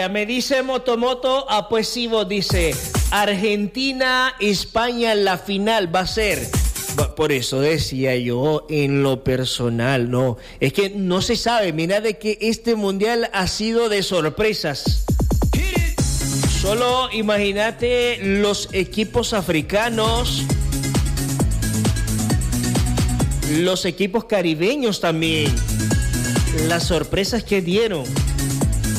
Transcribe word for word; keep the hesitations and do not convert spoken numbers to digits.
Me dice Motomoto, ah, pues sí, vos dice, Argentina, España, la final va a ser. Por eso decía yo, en lo personal, no. Es que no se sabe, mira de que este mundial ha sido de sorpresas. Solo imagínate los equipos africanos, los equipos caribeños también, las sorpresas que dieron.